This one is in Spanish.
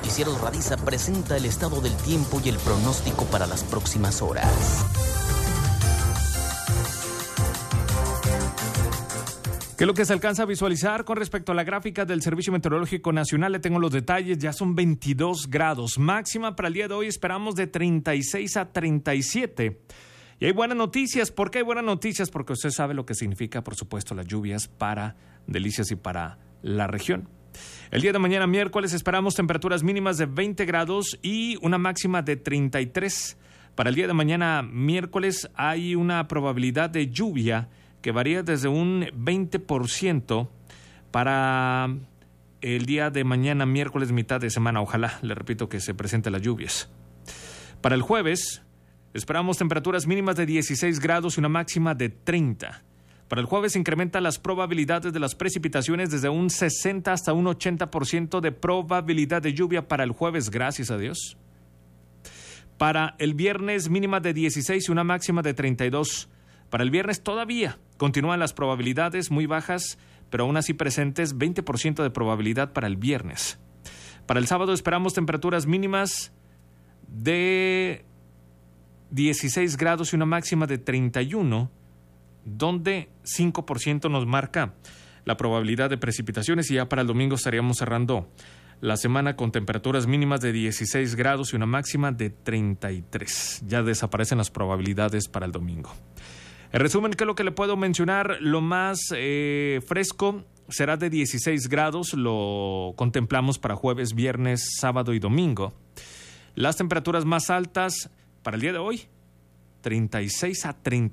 Noticieros Radiza presenta el estado del tiempo y el pronóstico para las próximas horas. ¿Qué es lo que se alcanza a visualizar con respecto a la gráfica del Servicio Meteorológico Nacional? Le tengo los detalles, ya son 22 grados. Máxima para el día de hoy esperamos de 36 a 37. Y hay buenas noticias. ¿Por qué hay buenas noticias? Porque usted sabe lo que significa, por supuesto, las lluvias para Delicias y para la región. El día de mañana, miércoles, esperamos temperaturas mínimas de 20 grados y una máxima de 33. Para el día de mañana, miércoles, hay una probabilidad de lluvia que varía desde un 20% para el día de mañana, miércoles, mitad de semana. Ojalá, le repito, que se presenten las lluvias. Para el jueves, esperamos temperaturas mínimas de 16 grados y una máxima de 30. Para el jueves incrementa las probabilidades de las precipitaciones desde un 60 hasta un 80% de probabilidad de lluvia para el jueves, gracias a Dios. Para el viernes, mínima de 16 y una máxima de 32. Para el viernes todavía continúan las probabilidades muy bajas, pero aún así presentes, 20% de probabilidad para el viernes. Para el sábado esperamos temperaturas mínimas de 16 grados y una máxima de 31, donde 5% nos marca la probabilidad de precipitaciones, y ya para el domingo estaríamos cerrando la semana con temperaturas mínimas de 16 grados y una máxima de 33. Ya desaparecen las probabilidades para el domingo. En resumen, ¿qué es lo que le puedo mencionar? Lo más fresco será de 16 grados, lo contemplamos para jueves, viernes, sábado y domingo. Las temperaturas más altas para el día de hoy, 36 a 30.